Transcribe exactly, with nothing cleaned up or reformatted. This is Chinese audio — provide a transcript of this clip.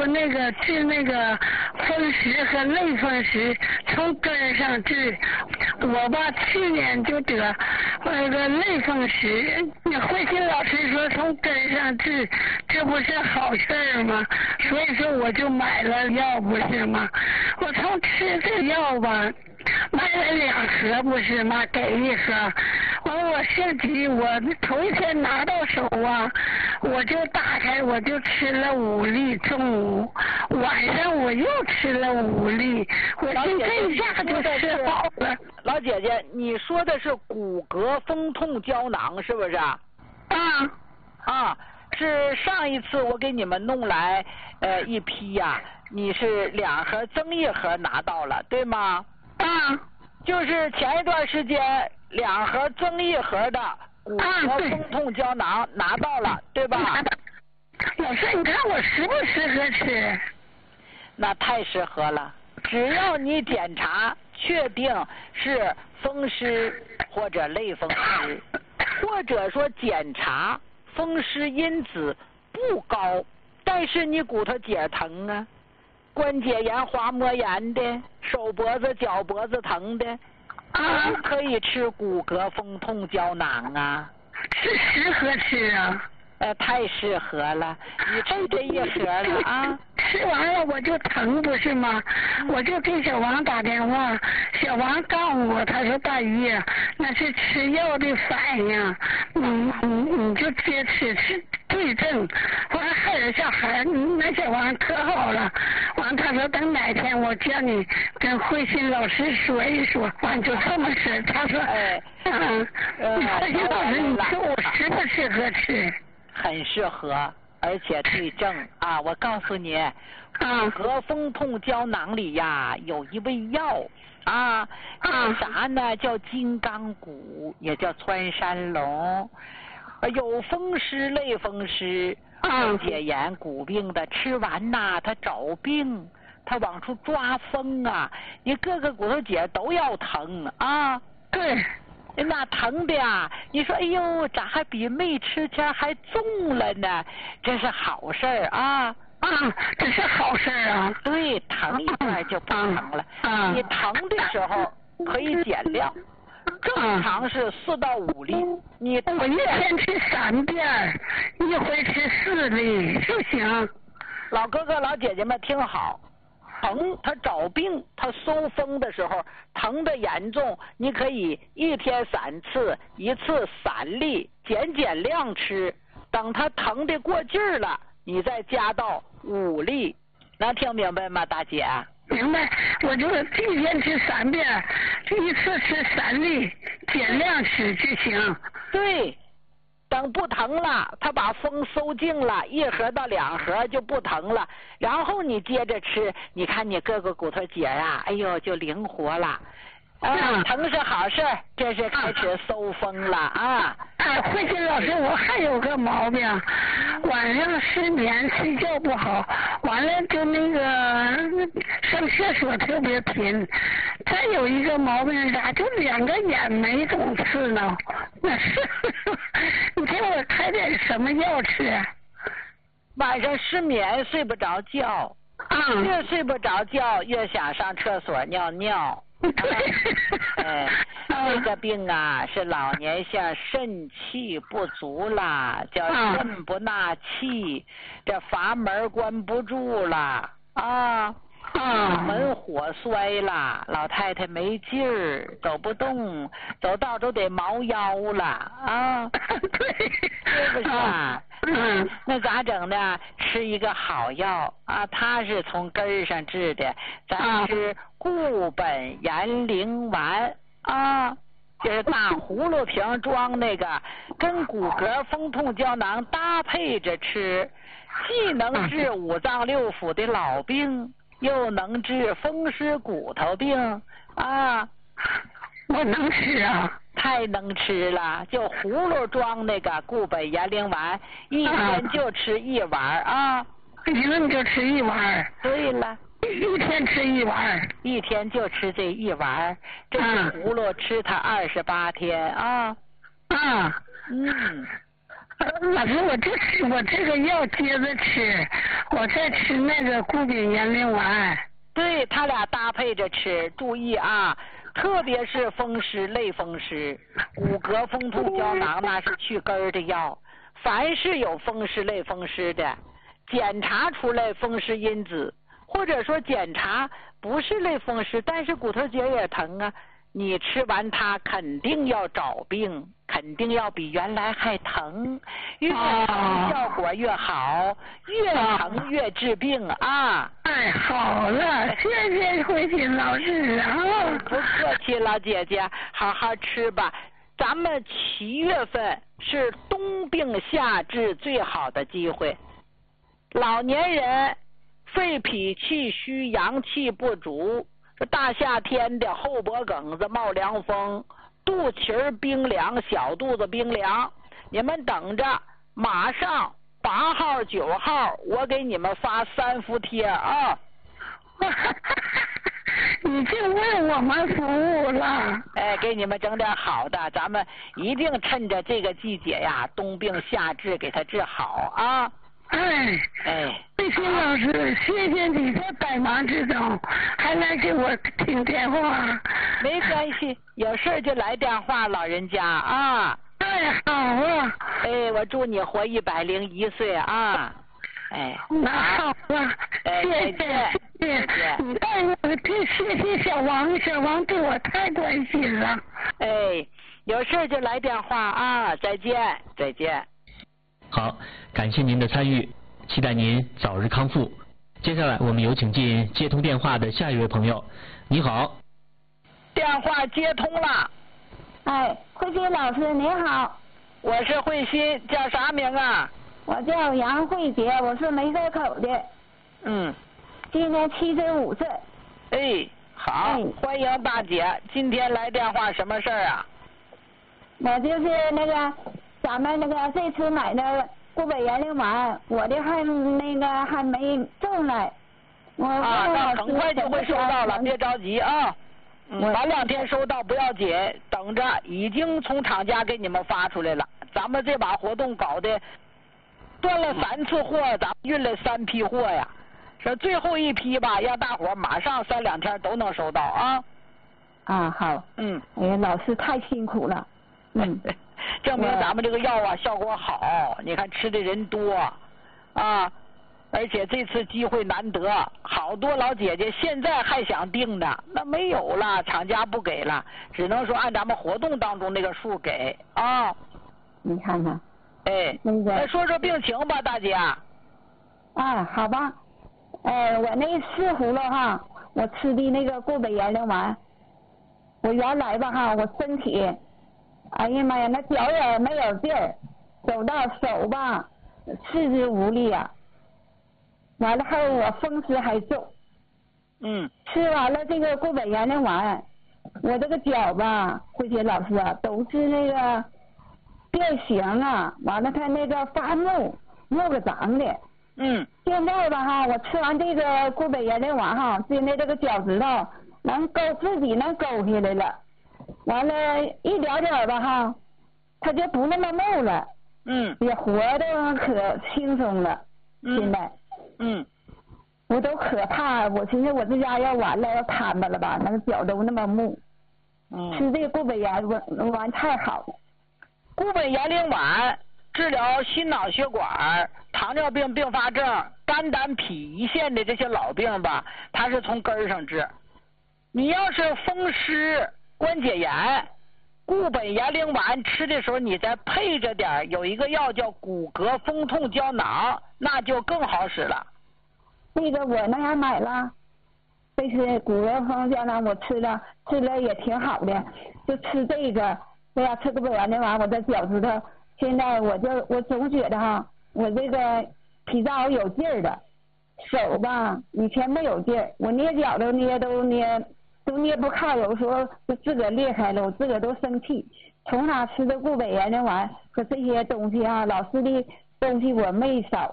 我那个治那个风湿和类风湿，从根上治。我吧去年就得那个类风湿，那慧心老师说从根上治，这不是好事儿吗？所以说我就买了药，不是吗？我从吃这药吧。买了两盒不是吗？给一盒，完我性急，我头一天拿到手啊，我就打开，我就吃了五粒，中午晚上我又吃了五粒，我就这一下就吃好了。 老姐姐，你说的是骨骼风痛胶囊是不是？啊啊，是上一次我给你们弄来呃一批呀、啊，你是两盒增一盒拿到了，对吗？ 啊， 就是前一段时间两盒增一盒的骨骼风痛胶囊拿到了，对吧？ 老师，你看我适不适合吃？ 那太适合了，只要你检查确定是风湿或者类风湿，或者说检查风湿因子不高，但是你骨头节疼啊，关节炎、滑膜炎的，手脖子、脚脖子疼的， 啊， 都可以吃骨骼风痛胶囊啊。 是适合吃啊。 呃，太适合了，你吃这一盒了啊。 吃完了我就疼不是吗？我就给小王打电话，小王告诉我，他说大姨，那是吃药的反应，你你你就别吃吃对症。完了还有小孩，那小王可好了，完他说等哪天我叫你跟慧心老师说一说，完就这么吃。他说， 哎， 嗯，慧心老师，你说我适不适合吃？ 很适合，而且对症啊！我告诉你，骨骼风痛胶囊里呀有一味药啊，叫啥呢？叫金刚骨，也叫穿山龙。有风湿、类风湿、关节炎、骨病的，吃完呐，他找病，他往出抓风啊，你各个骨头节都要疼啊。 对。 那疼的呀，你说哎呦，咋还比没吃前还重了呢？这是好事儿啊！ 啊，这是好事儿啊！ 对，疼一段就不疼了。啊，你疼的时候可以减量，正常是四到五粒。你我一天吃三遍，一回吃四粒就行。 老哥哥、老姐姐们听好。疼，他找病，他收风的时候疼的严重，你可以一天三次，一次三粒，减减量吃。等他疼的过劲儿了，你再加到五粒。能听明白吗，大姐？ 明白，我就一天吃三遍，一次吃三粒，减量吃就行。 对。等不疼了，他把风收净了，一盒到两盒就不疼了，然后你接着吃，你看你各个骨头节啊，哎呦就灵活了。啊，疼是好事，这是开始收风了啊！ 哎，慧心老师，我还有个毛病，晚上失眠，睡觉不好，完了就那个上厕所特别频。再有一个毛病是啥？就两个眼眉总刺挠。那是，你给我开点什么药吃？ 晚上失眠，睡不着觉， 嗯， 越睡不着觉，越想上厕所尿尿。哎，这个病啊是老年性肾气不足了，叫肾不纳气，这阀门关不住了啊，门火衰了，老太太没劲儿，走不动，走道都得猫腰了啊， 对， 是不是啊？嗯，那咋整呢？吃一个好药啊，它是从根儿上治的，咱吃固本延龄丸啊，就是大葫芦瓶装那个，跟骨骼风痛胶囊搭配着吃，既能治五脏六腑的老病，又能治风湿骨头病啊。 我能吃啊。 太能吃了，就葫芦装那个固本延龄丸，一天就吃一丸啊。 一顿就吃一丸。 对了， 一天吃一丸， 一天就吃这一丸，这葫芦吃它二十八天啊。 啊， 嗯， 老师，我这吃我这个药接着吃，我再吃那个固丙延龄丸。 对，他俩搭配着吃，注意啊，特别是风湿、类风湿、骨骼风痛胶囊，那是去根儿的药。凡是有风湿、类风湿的，检查出来风湿因子，或者说检查不是类风湿，但是骨头节也疼啊，你吃完它肯定要找病，肯定要比原来还疼，越疼效果越好，越疼越治病啊！ 哎，好了，谢谢慧琴老师啊！ 不客气，老姐姐，好好吃吧。咱们七月份是冬病夏治最好的机会，老年人肺脾气虚，阳气不足，这大夏天的后脖梗子冒凉风，肚脐冰凉，小肚子冰凉，你们等着，马上八号九号我给你们发三伏贴啊！ 你就为我们服务了。 哎，给你们整点好的，咱们一定趁着这个季节呀，冬病夏治，给他治好啊！ 哎哎， 慧琴老师，谢谢你在百忙之中还来给我听电话。 没关系，有事就来电话，老人家啊。 哎，好啊。 哎，我祝你活一百零一岁啊！哎， 那好了， 哎、 谢谢谢谢。你带我这谢谢小王，小王对我太关心了。 哎，有事就来电话啊！再见，再见。 好，感谢您的参与，期待您早日康复。接下来我们有请进接通电话的下一位朋友。你好。 电话接通了。 哎，慧欣老师您好。 我是慧欣，叫啥名啊？ 我叫杨慧杰，我是梅河口的。 嗯。 今年七十五岁。 哎，好，哎、欢迎大姐。今天来电话什么事儿啊？ 我就是那个咱们那个这次买的固本延龄丸，我的还那个还没中来。我啊，那很快就会收到了，别着急啊。嗯，晚两天收到不要紧，等着，已经从厂家给你们发出来了。咱们这把活动搞的断了三次货，咱们运了三批货呀。说最后一批吧，让大伙马上三两天都能收到啊。 啊，好。 嗯。 哎呀，老师太辛苦了。嗯。 证明咱们这个药啊效果好，你看吃的人多啊，而且这次机会难得，好多老姐姐现在还想订呢，那没有了，厂家不给了，只能说按咱们活动当中那个数给啊。 你看看。 哎， 那个。 来说说病情吧，大姐。 啊，好吧。呃，我那四葫芦哈，我吃的那个固本延龄丸，我原来吧哈，我身体，哎呀妈呀，那脚也没有劲儿，走到手吧，四肢无力呀、啊。完了后我风湿还重。 嗯。 吃完了这个固本延龄丸，我这个脚吧，慧姐老师啊，都是那个变形啊，完了它那个发木，木个长的。 嗯。 现在吧哈，我吃完这个固本延龄丸哈，现在这个脚趾头能勾自己能勾下来了，完了一点点吧哈，它就不那么木了。 嗯。 也活得可轻松了。 嗯。 现在。 嗯。 我都可怕，我寻思我这家要完了要瘫巴了吧，那个脚都那么木。 嗯。 吃这个固本延龄丸太好了。 固本延龄丸治疗心脑血管、糖尿病并发症、肝胆脾胰腺的这些老病吧，它是从根儿上治。你要是风湿、关节炎，固本延龄丸吃的时候，你再配着点有一个药叫骨骼风痛胶囊，那就更好使了。 那个我那还买了，这是骨骼风胶囊，我吃了，吃了也挺好的，就吃这个。对呀，吃固本延龄丸，我的脚趾头。现在我就我总觉得哈，我这个脾脏有劲儿的，手吧以前没有劲儿，我捏脚都捏都捏都捏不开，有时候就自个儿裂开了，我自个儿都生气。从哪吃的固本延龄丸和这些东西啊，老师的东西我没少